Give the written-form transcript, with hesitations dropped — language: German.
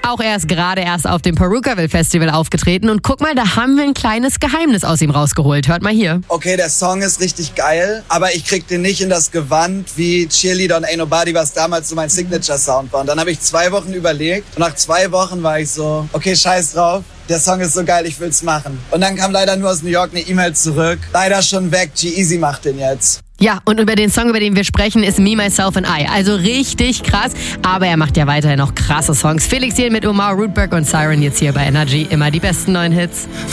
Auch er ist gerade erst auf dem Purukaville Festival aufgetreten. Und guck mal, da haben wir ein kleines Geheimnis aus ihm rausgeholt. Hört mal hier. Okay, der Song ist richtig geil, aber ich krieg den nicht in das Gewand wie Cheerleader und Ain't Nobody, was damals so mein Signature-Sound war. Und dann habe ich 2 Wochen überlegt und nach 2 Wochen war ich so, okay, scheiß drauf. Der Song ist so geil, ich will's machen. Und dann kam leider nur aus New York eine E-Mail zurück. Leider schon weg, G-Eazy macht den jetzt. Ja, und über den Song, über den wir sprechen, ist Me, Myself and I. Also richtig krass, aber er macht ja weiterhin noch krasse Songs. Felix Jähn mit Omar Rudberg und Siren jetzt hier bei Energy. Immer die besten neuen Hits.